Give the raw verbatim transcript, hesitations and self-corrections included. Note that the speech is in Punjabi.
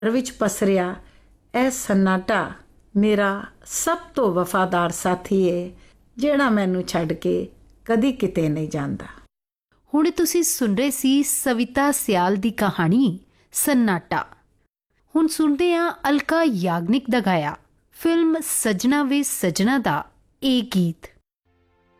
ਵਿੱਚ ਪਸਰਿਆ ਇਹ ਸन्नाटा ਮੇਰਾ ਸਭ ਤੋਂ ਵਫਾਦਾਰ ਸਾਥੀ ਹੈ ਜਿਹੜਾ ਮੈਨੂੰ ਛੱਡ ਕੇ ਕਦੀ ਕਿਤੇ ਨਹੀਂ ਜਾਂਦਾ। ਹੁਣ ਤੁਸੀਂ ਸੁਣ ਰਹੇ ਸੀ ਸਵਿਤਾ ਸਿਆਲ ਦੀ ਕਹਾਣੀ ਸन्नाटा। ਹੁਣ ਸੁਣਦੇ ਹਾਂ ਅਲਕਾ ਯਾਗਨਿਕ ਦਾ ਗਾਇਆ ਫਿਲਮ ਸਜਣਾ ਵੇ ਸਜਣਾ ਦਾ ਇਹ ਗੀਤ।